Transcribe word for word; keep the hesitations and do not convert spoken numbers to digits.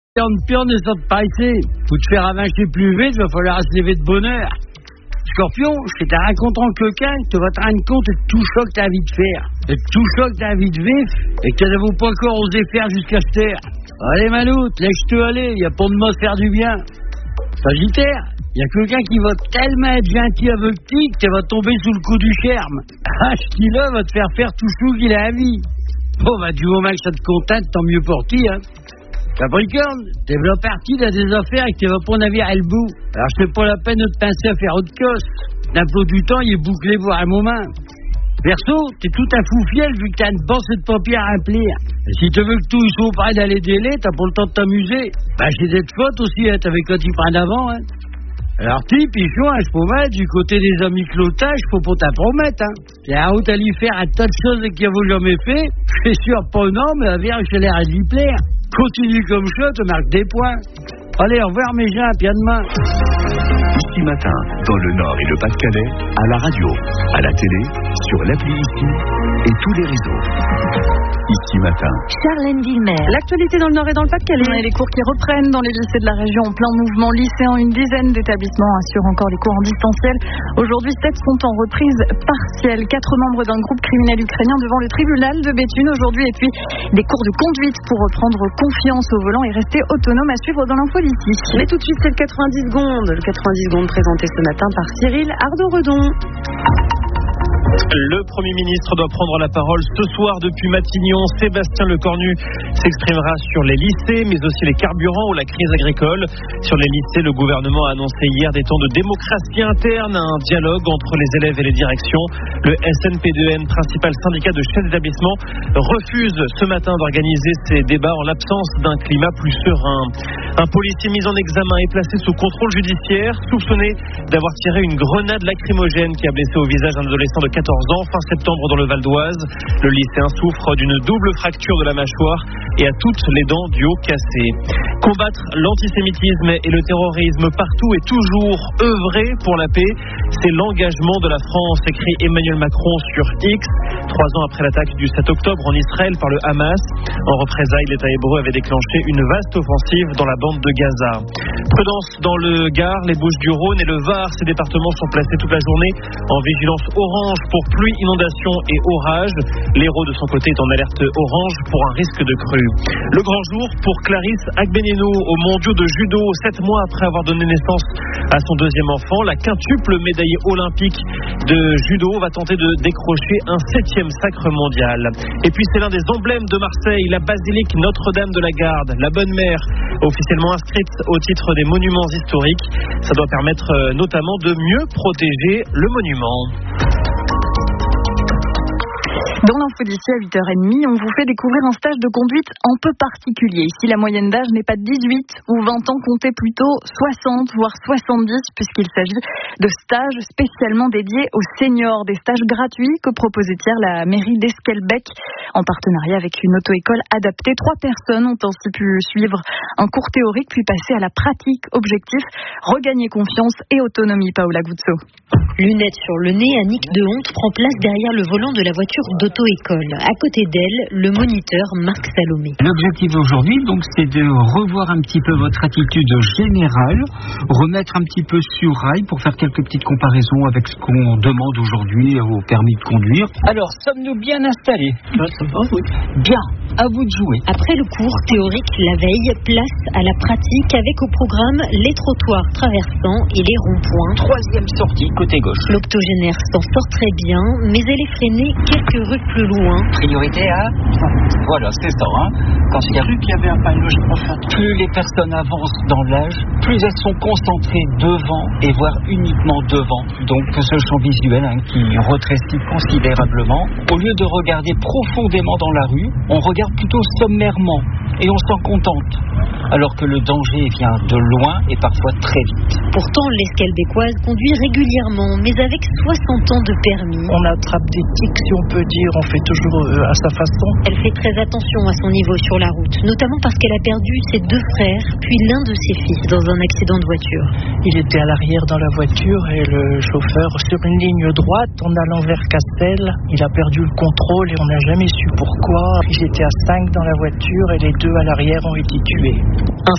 Piorne, piorne et ça te paraissait. Pour te faire avancer plus vite, il va falloir se lever de bonne heure. Scorpion, je te raconte en coquin que tu vas te rendre compte de tout ça que tu as envie de faire. De tout ça que tu as envie de vivre et que tu n'avais pas encore osé faire jusqu'à cette heure. Allez Maloute, laisse-toi aller, il n'y a pas de mot faire du bien. Sagittaire, il y a quelqu'un qui va tellement être gentil avec toi que tu vas tomber sous le coup du charme. Ah, ce qu'il-là va te faire faire tout ce qu'il a à vie. Bon, bah, du moment que ça te contente, tant mieux pour qui, hein. Capricorne, t'es bien parti dans des affaires et que tu vas pas navire à le bout. Alors, c'est pas la peine de te pincer à faire autre chose. L'emploi du temps, il est bouclé pour un moment. Perso, t'es tout un fou fiel vu que t'as une bosse de papier à remplir. Et si tu veux que tout soit prêt d'aller délai, t'as pas le temps de t'amuser. Bah, c'est d'être faute aussi, hein, t'avais quand tu prends d'avant, hein. Alors, tu, pichon, hein, je peux mettre du côté des amis clotages, faut pas t'en promettre, hein. C'est la route à lui faire un tas de choses qu'il n'a jamais fait. Je suis sûr, pas non, mais la vierge, j'ai l'air à lui plaire. Continue comme ça, te marque des points. Allez, au revoir mes gens, puis à demain. Ici Matin, dans le Nord et le Pas-de-Calais, à la radio, à la télé, sur l'appli Ici et tous les réseaux. Ici Matin. Charlène Villemer. L'actualité dans le Nord et dans le Pas-de-Calais. Et les cours qui reprennent dans les lycées de la région en plein mouvement lycéen. Une dizaine d'établissements assurent encore les cours en distanciel. Aujourd'hui, sept sont en reprise partielle. Quatre membres d'un groupe criminel ukrainien devant le tribunal de Béthune aujourd'hui. Et puis, des cours de conduite pour reprendre confiance au volant et rester autonome à suivre dans l'info d'ici. Mais tout de suite, c'est le quatre-vingt-dix secondes. Le quatre-vingt-dix secondes présenté ce matin par Cyril Ardo-Redon. Le Premier ministre doit prendre la parole ce soir depuis Matignon. Sébastien Lecornu s'exprimera sur les lycées, mais aussi les carburants ou la crise agricole. Sur les lycées, le gouvernement a annoncé hier des temps de démocratie interne, un dialogue entre les élèves et les directions. Le S N P deux N, principal syndicat de chefs d'établissement, refuse ce matin d'organiser ces débats en l'absence d'un climat plus serein. Un policier mis en examen est placé sous contrôle judiciaire, soupçonné d'avoir tiré une grenade lacrymogène qui a blessé au visage un adolescent de quatorze ans fin septembre dans le Val d'Oise. Le lycéen souffre d'une double fracture de la mâchoire et a toutes les dents du haut cassées. Combattre l'antisémitisme et le terrorisme partout et toujours œuvrer pour la paix, c'est l'engagement de la France, écrit Emmanuel Macron sur X, trois ans après l'attaque du sept octobre en Israël par le Hamas. En représailles, l'État hébreu avait déclenché une vaste offensive dans la bande de Gaza. Prudence dans le Gard, les Bouches-du-Rhône et le Var, ces départements sont placés toute la journée en vigilance orange pour pluie, inondation et orage. L'Hérault de son côté est en alerte orange pour un risque de crue. Le grand jour pour Clarisse Agbenino aux mondiaux de judo. Sept mois après avoir donné naissance à son deuxième enfant, la quintuple médaillée olympique de judo va tenter de décrocher un septième sacre mondial. Et puis c'est l'un des emblèmes de Marseille, la basilique Notre-Dame de la Garde, la Bonne Mère, officiellement inscrite au titre des monuments historiques. Ça doit permettre notamment de mieux protéger le monument. Dans l'info d'ici à huit heures trente, on vous fait découvrir un stage de conduite un peu particulier. Ici, la moyenne d'âge n'est pas de dix-huit ou vingt ans, comptez plutôt soixante, voire soixante-dix, puisqu'il s'agit de stages spécialement dédiés aux seniors. Des stages gratuits que proposait hier la mairie d'Esquelbec en partenariat avec une auto-école adaptée. Trois personnes ont ainsi pu suivre un cours théorique puis passer à la pratique. Objectif, regagner confiance et autonomie. Paola Guzzo. Lunettes sur le nez, Annick de Honte prend place derrière le volant de la voiture d'auto-école. À côté d'elle, le moniteur Marc Salomé. L'objectif aujourd'hui, donc, c'est de revoir un petit peu votre attitude générale, remettre un petit peu sur rail pour faire quelques petites comparaisons avec ce qu'on demande aujourd'hui au permis de conduire. Alors, sommes-nous bien installés? Oui. Bien, à vous de jouer. Après le cours théorique la veille, place à la pratique avec au programme les trottoirs traversants et les ronds-points. Troisième sortie, côté gauche. L'octogénaire s'en sort très bien, mais elle est freinée quelques rues plus loin. Priorité à... Voilà, c'est ça. Hein. Quand il y a rue qu'il y avait un panneau, je préfère. Plus les personnes avancent dans l'âge, plus elles sont concentrées devant et voire uniquement devant. Donc ce champ visuel hein, qui rétrécit considérablement. Au lieu de regarder profondément dans la rue, on regarde plutôt sommairement et on s'en contente. Alors que le danger vient de loin et parfois très vite. Pourtant, l'Esquelbécoise conduit régulièrement, mais avec soixante ans de permis. On attrape des tics, si on peut dire, on fait toujours euh, à sa façon. Elle fait très attention à son niveau sur la route, notamment parce qu'elle a perdu ses deux frères, puis l'un de ses fils dans un accident de voiture. Il était à l'arrière dans la voiture et le chauffeur, sur une ligne droite, en allant vers Castel, il a perdu le contrôle et on n'a jamais su pourquoi. Ils étaient à cinq dans la voiture et les deux à l'arrière ont été tués. Un